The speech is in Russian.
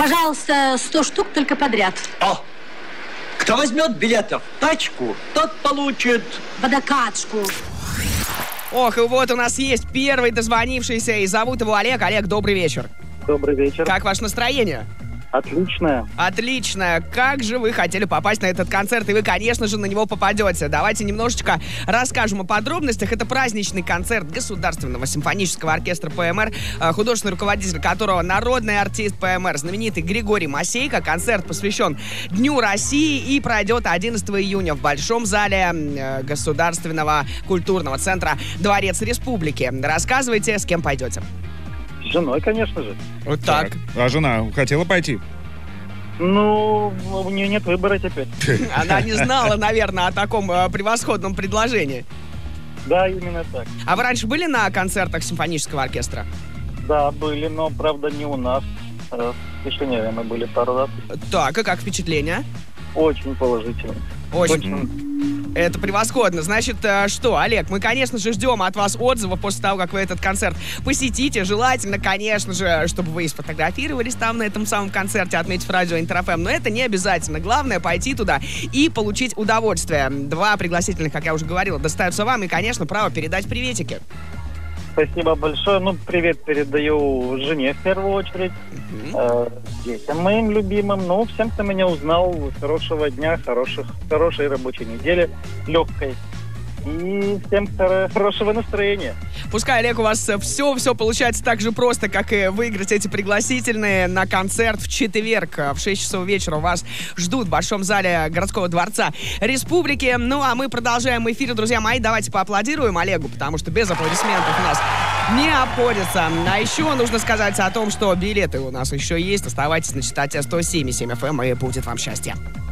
Пожалуйста, 100 штук только подряд. О! Кто возьмет билетов в тачку, тот получит... Водокачку. Ох, и вот у нас есть первый дозвонившийся, и зовут его Олег. Олег, добрый вечер. Добрый вечер. Как ваше настроение? Отлично. Отлично. Как же вы хотели попасть на этот концерт, и вы, конечно же, на него попадете. Давайте немножечко расскажем о подробностях. Это праздничный концерт Государственного симфонического оркестра ПМР, художественный руководитель которого народный артист ПМР, знаменитый Григорий Масейко. Концерт посвящен Дню России и пройдет 11 июня в Большом зале Государственного культурного центра Дворец Республики. Рассказывайте, с кем пойдете. С женой, конечно же. Вот так. А жена хотела пойти? Ну, у нее нет выбора теперь. Она не знала, наверное, о таком превосходном предложении. Да, именно так. А вы раньше были на концертах симфонического оркестра? Да, были, но, правда, не у нас. В Кишиневе мы были пару раз. Так, и как впечатление? Очень положительно. Очень. Это превосходно. Значит, что, Олег, мы, конечно же, ждем от вас отзывов после того, как вы этот концерт посетите. Желательно, конечно же, чтобы вы сфотографировались там на этом самом концерте, отметив радио Интер-ФМ. Но это не обязательно. Главное пойти туда и получить удовольствие. 2 пригласительных, как я уже говорил, достаются вам. И, конечно, право передать приветики. Спасибо большое. Ну, привет передаю жене в первую очередь, детям моим любимым, ну, всем, кто меня узнал. Хорошего дня, хорошей рабочей недели, легкой. И всем хорошего настроения. Пускай, Олег, у вас все получается так же просто, как и выиграть эти пригласительные на концерт в четверг в 6 часов вечера. Вас ждут в Большом зале городского дворца Республики. Ну, а мы продолжаем эфир, друзья мои. Давайте поаплодируем Олегу, потому что без аплодисментов у нас не обходится. А еще нужно сказать о том, что билеты у нас еще есть. Оставайтесь на частоте 107,7 FM, и будет вам счастье.